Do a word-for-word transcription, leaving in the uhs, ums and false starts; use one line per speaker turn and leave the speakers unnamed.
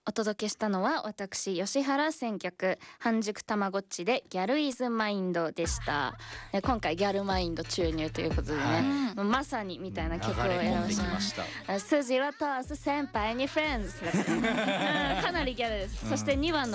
お届けしたのは私吉原選曲半熟たまごっちでギャルイズマインドでした。今回ギャルマインド注入ということでね、はい、まさにみたいな曲を選びました。筋は通す先輩にフレンズかなりギャルです。そしてにばんの